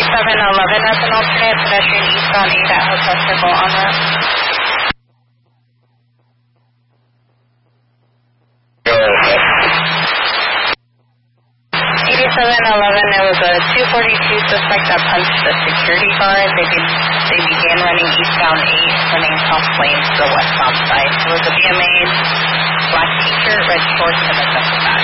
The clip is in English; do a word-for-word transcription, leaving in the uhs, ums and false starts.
eighty-seven eleven as an alternate, pedestrian eastbound eight at Hotel Circle on route. eighty-seven eleven, it was a two forty-two suspect that punched the security guard. They, be, they began running eastbound eight, running South Plains to the westbound side. It was a B M A, black t-shirt, red shorts, and a duffel bag.